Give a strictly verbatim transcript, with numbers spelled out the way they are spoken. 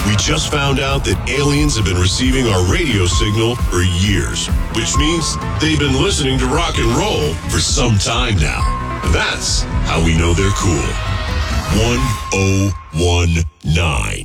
We just found out that aliens have been receiving our radio signal for years, which means they've been listening to rock and roll for some time now. That's how we know they're cool. one oh one nine